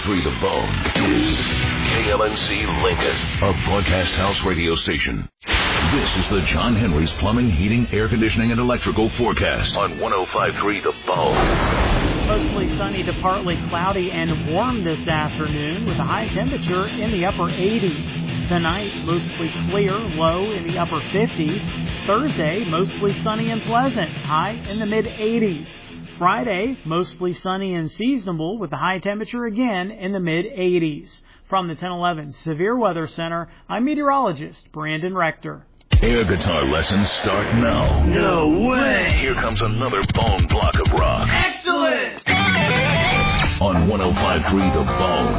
105.3 The Bone is KLNC Lincoln, a broadcast house radio station. This is the John Henry's Plumbing, Heating, Air Conditioning, and Electrical forecast on 105.3 The Bone. Mostly sunny to partly cloudy and warm this afternoon with a high temperature in the upper 80s. Tonight, mostly clear, low in the upper 50s. Thursday, mostly sunny and pleasant, high in the mid-80s. Friday, mostly sunny and seasonable with a high temperature again in the mid-80s. From the 1011 Severe Weather Center, I'm meteorologist Brandon Rector. Air guitar lessons start now. No way! Here comes another bone block of rock. Excellent! On 105.3 The Bone.